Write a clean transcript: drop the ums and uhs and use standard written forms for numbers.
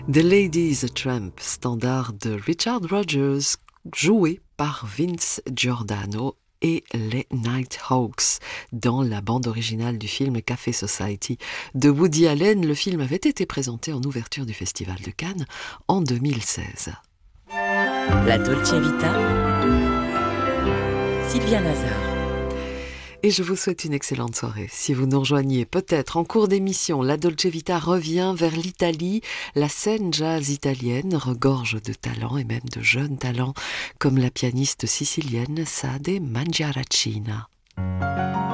The Lady is a Tramp, standard de Richard Rodgers, joué par Vince Giordano et les Nighthawks. Dans la bande originale du film Café Society de Woody Allen, le film avait été présenté en ouverture du Festival de Cannes en 2016. La Dolce Vita, Sylvia Nazar. Et je vous souhaite une excellente soirée. Si vous nous rejoignez peut-être en cours d'émission, la Dolce Vita revient vers l'Italie. La scène jazz italienne regorge de talents et même de jeunes talents comme la pianiste sicilienne Sade Mangiaracina.